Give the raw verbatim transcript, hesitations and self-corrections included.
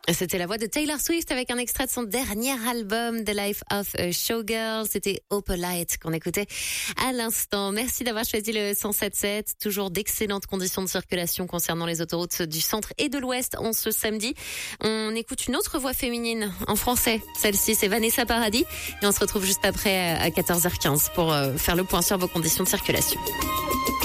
C'était la voix de Taylor Swift avec un extrait de son dernier album, The Life of a Showgirl. C'était Opalite qu'on écoutait à l'instant. Merci d'avoir choisi le cent sept sept. Toujours d'excellentes conditions de circulation concernant les autoroutes du centre et de l'ouest en ce samedi. On écoute une autre voix féminine en français. Celle-ci, c'est Vanessa Paradis. Et on se retrouve juste après à quatorze heures quinze pour faire le point sur vos conditions de circulation.